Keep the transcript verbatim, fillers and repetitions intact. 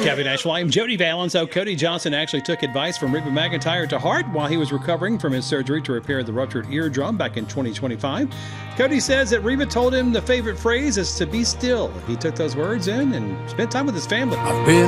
Kevin Nash. I'm Jody Valens. So Cody Johnson actually took advice from Reba McEntire to heart while he was recovering from his surgery to repair the ruptured eardrum back in twenty twenty-five. Cody says that Reba told him the favorite phrase is to be still. He took those words in and spent time with his family. I've been